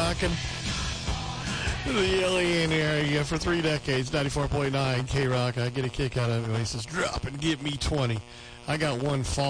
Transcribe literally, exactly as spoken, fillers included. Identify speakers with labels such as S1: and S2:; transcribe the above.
S1: rocking the L A area for three decades. ninety-four point nine K-Rock. I get a kick out of it when he says, drop and give me twenty. I got one fall.